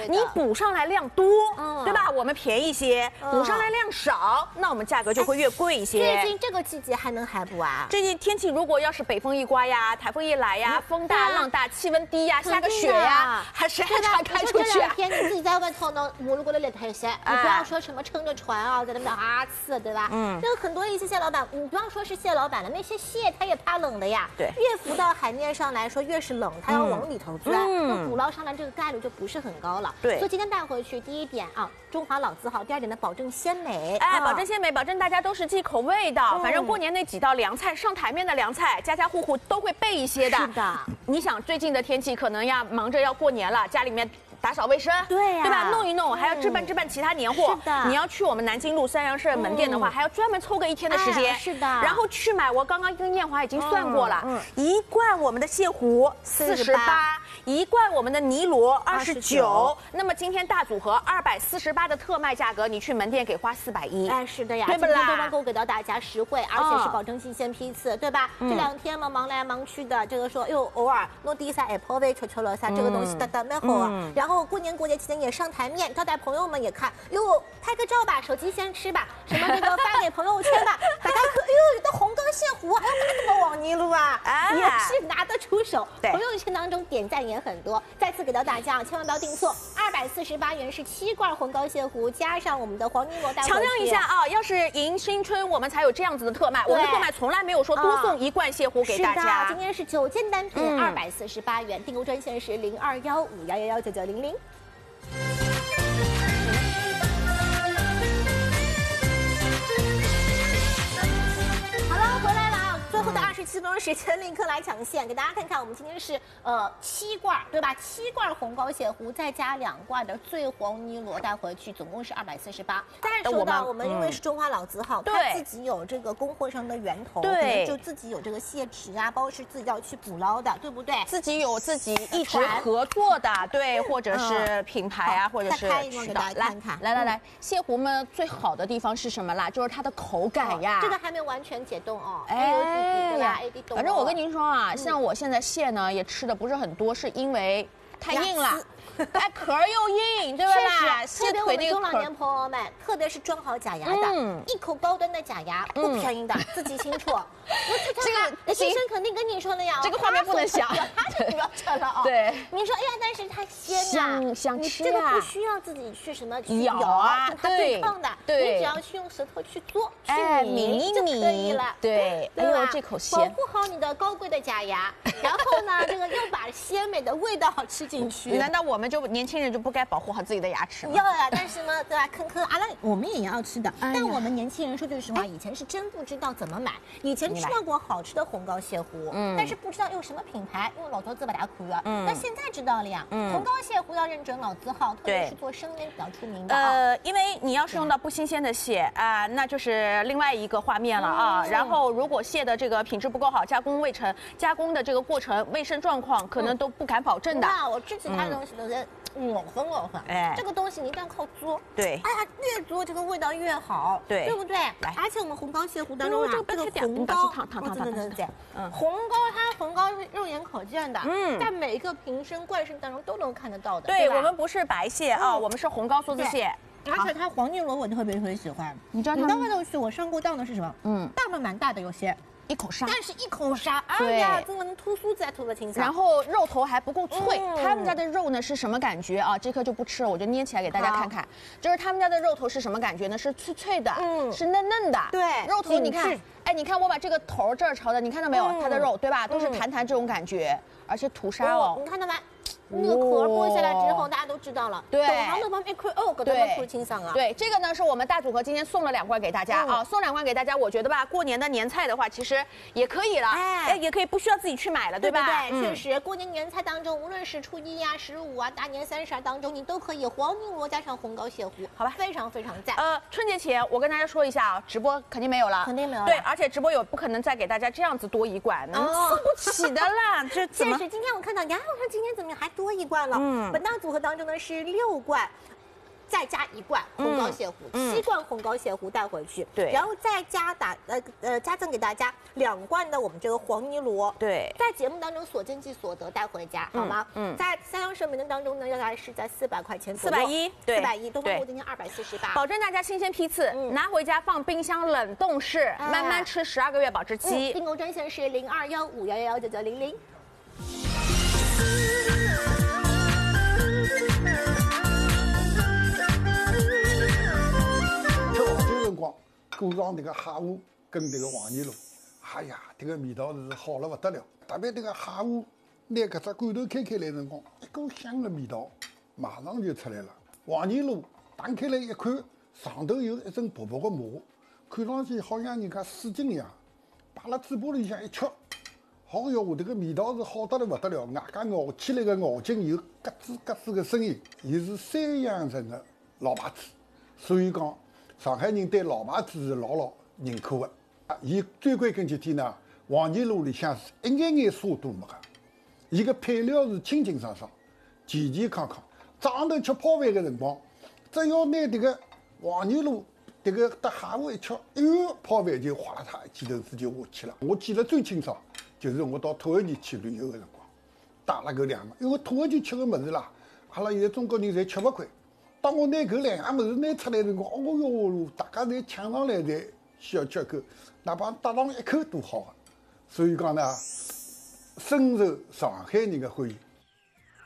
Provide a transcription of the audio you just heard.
你补上来量多，对吧？我们便宜些，补上来量少，那我们价格就会越贵一些。 最近这个季节还能还补啊？ 最近天气如果要是北风一刮呀，台风一来呀，风大浪大，气温低呀，下个雪呀，谁还常开出去？ 这两天你自己在外头呢，摩洛哥的热太些，你不要说什么撑着船啊，在那边刺，对吧？这个很多一些蟹老板，你不要说是蟹老板了，那些蟹它也怕冷的呀。 对， 越浮到海面上来说，越是冷，它要往里头钻，那捕捞上来这个概率就不是很高了。 对， 所以今天带回去，第一点啊，中华老字号；第二点呢，保证鲜美。 保证鲜美，保证大家都是忌口味的。反正过年那几道凉菜上台面的凉菜，家家户户都会备一些的。 是的， 你想最近的天气可能要忙着要过年了，家里面打扫卫生， 对呀， 对吧？弄一弄，还要置办其他年货。 是的， 你要去我们南京路三阳市门店的话，还要专门抽个1天的时间。 是的， 然后去买，我刚刚跟燕华已经算过了，一罐我们的蟹糊48，一罐我们的尼螺29。那么今天大组合248的特卖价格，你去门店给花410。 哎，是的呀， 对不啦？ 今天都能够给到大家实惠，而且是保证新鲜批次，对吧？这2天嘛，忙来忙去的，这个说，偶尔弄第一下 Apple 味吃了啥，这个东西大蛮好啊。然后过年过节期间也上台面，招待朋友们也看，拍个照吧，手机先吃吧，什么这个发给朋友圈吧，大家可有的红膏蟹糊，还有那么往泥路啊，也是拿得出手。朋友圈当中点赞也很多。再次给到大家，千万不要订错，248元是7罐红膏蟹糊，加上我们的黄泥螺带回去。 强调一下啊，要是迎新春，我们才有这样子的特卖。我们特卖从来没有说多送1罐蟹糊给大家。 今天是9件单品，248元，订购专线是0215119900。最后的27分钟时间，立刻来抢线，给大家看看，我们今天是7罐，对吧？7罐红膏蟹糊，再加2罐的醉黄泥螺带回去，总共是248。当然说到我们因为是中华老字号，它自己有这个供货商的源头，可能就自己有这个蟹池啊，包括是自己要去捕捞的，对不对？ 自己有自己一直合作的，对，或者是品牌啊，或者是渠道。 来，蟹糊们最好的地方是什么啦？就是它的口感呀。 这个还没完全解冻哦。 反正我跟您说啊，像我现在蟹呢也吃的不是很多，是因为太硬了。哎，壳又硬，对吧？ 蟹腿那个中老年朋友们，特别是装好假牙的，一口高端的假牙，不便宜的，自己清楚。这个先生肯定跟你说了呀， 这个画面不能想， 他就不要扯了啊。 对， 你说哎呀，但是它鲜啊， 想吃啊， 这个不需要自己去什么咬啊， 它对抗的，你只要去用舌头去嘬，去抿就可以了。 对，哎呦，这口鲜， 保护好你的高贵的假牙，然后呢，这个又把鲜美的味道吃进去。 难道我们就年轻人就不该保护好自己的牙齿吗？ 要呀，但是呢，对吧？坑阿拉我们也要吃的，但我们年轻人说句实话，以前是真不知道怎么买，以前吃到过好吃的红膏蟹糊，但是不知道用什么品牌，用老头子把它苦了。那现在知道了呀，红膏蟹糊要认准老字号，特别是做生腌比较出名的。 因为你要是用到不新鲜的蟹啊，那就是另外一个画面了啊。然后如果蟹的这个品质不够好，加工的这个过程卫生状况可能都不敢保证的。 那我吃其他东西都是我分，这个东西你一定要靠嘬。 对， 哎呀，越嘬这个味道越好，对不对？而且我们红膏蟹糊当中啊，这个红膏，红膏它红膏是肉眼可见的，在每一个瓶身罐身当中都能看得到的。 对，我们不是白蟹啊，我们是红膏梭子蟹。 而且它黄泥螺我特别喜欢，你知道到外头去我上过当的是什么？当的蛮大的有些。一口沙，但是一口沙，哎呀，这么突酥再突的清爽， 然后肉头还不够脆。他们家的肉呢是什么感觉啊？这颗就不吃了，我就捏起来给大家看看。就是他们家的肉头是什么感觉呢？是脆脆的，是嫩嫩的。 对， 肉头你看，哎，你看我把这个头这儿朝的，你看到没有？它的肉对吧？都是弹这种感觉，而且吐沙哦， 你看到没？那个壳剥下来之后，大家都知道了。 对， 懂行的旁边看哦，搁这么出清爽啊。 对，这个呢是我们大组合今天送了2罐给大家啊，送2罐给大家。我觉得吧，过年的年菜的话，其实也可以了，也可以不需要自己去买了，对吧？ 对，确实，过年年菜当中，无论是初1啊、15啊、大年30当中，你都可以黄泥螺加上红膏蟹糊，好吧？非常赞。 春节前我跟大家说一下啊，直播肯定没有了， 肯定没有了。 对，而且直播有不可能再给大家这样子多1罐，送不起的啦。这怎么？ 是今天我看到呀，我说今天怎么还多1罐了？本档组合当中呢是6罐。 再加1罐红膏蟹糊，7罐红膏蟹糊带回去。 对， 然后再加赠给大家2罐的我们这个黄泥螺。 对， 在节目当中所见即所得带回家，好吗？在3样设名单当中呢，大概是在400块钱左右 ，410，对 ，410，东方红今天248， 保证大家新鲜批次，拿回家放冰箱冷冻室，慢慢吃12个月保质期。 订购专线是0215119900。 辰光裹上这个蟹糊跟这个黄泥螺，哎呀，这个味道是好了不得了。特别这个蟹糊拿搿只罐头开来的辰光，一股香的味道马上就出来了。黄泥螺打开来一看，上头有一层薄薄的膜，看上去好像人家水晶一样，摆辣嘴巴里向一吃，好哟，这个味道是好得了不得了。外加咬起来的咬劲有咯吱咯吱的声音，伊是3阳城的老牌子，所以讲。上海人对老牌子是老认可的。伊最关键几点呢？黄泥螺里向是一眼眼沙都没个，伊个配料是清清爽爽、健健康康。早上头吃泡饭的辰光，只要拿这个黄泥螺这个搭蟹糊一吃，哎呦，泡饭就哗啦嚓一记头子就下去了。我记得最清爽，就是我到土耳其去旅游的辰光，带了搿2样，因为土耳其吃的物事啦，阿拉现在中国人侪吃不惯。当我拿搿2样物事拿出来的辰光，哦哟，大家侪抢上来，侪小吃口，哪怕搭上一口都好个。所以讲呢，深受上海人的欢迎。